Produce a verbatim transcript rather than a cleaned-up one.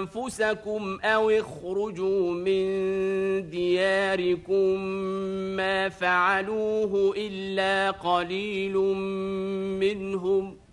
أنفسكم أو اخرجوا من دياركم ما فعلوه إلا قليل منهم